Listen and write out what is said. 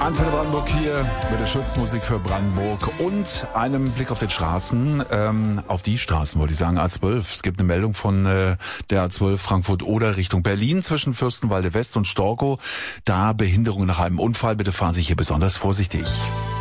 Antenne Brandenburg hier mit der Schutzmusik für Brandenburg und einem Blick auf den Straßen, auf die Straßen wollte ich sagen, A12. Es gibt eine Meldung von der A12 Frankfurt-Oder Richtung Berlin zwischen Fürstenwalde West und Storkow. Da Behinderung nach einem Unfall, bitte fahren Sie hier besonders vorsichtig.